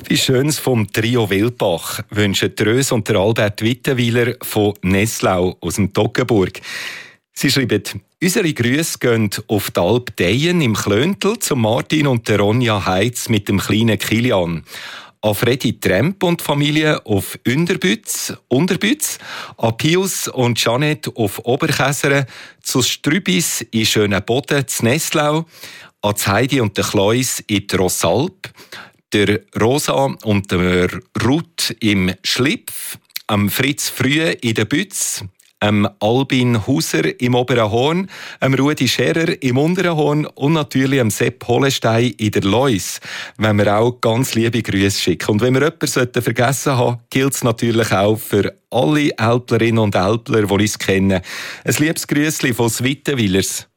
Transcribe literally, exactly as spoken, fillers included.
Etwas Schönes vom Trio Wildbach wünschen Rös und der Albert Wittenweiler von Nesslau aus dem Toggenburg. Sie schreiben: Unsere Grüße gehen auf die Alp Deyen im Klöntel zu Martin und der Ronja Heitz mit dem kleinen Kilian. An Freddy Tremp und Familie auf Unterbütz, Unterbütz, an Pius und Jeanette auf Oberkäseren, zu Strübis in schönen Boden zu Nesslau, an Heidi und der Kleus in der Rossalp, der Rosa und der Ruth im Schlipf, am Fritz Frühe in der Bütz, am Albin Huser im Oberen Horn, am Rudi Scherer im Unteren Horn und natürlich am Sepp Holenstein in der Lois, wenn wir auch ganz liebe Grüße schicken. Und wenn wir jemanden vergessen haben, gilt es natürlich auch für alle Älplerinnen und Älpler, die uns kennen. Ein liebes Grüßli von Wittenweilers.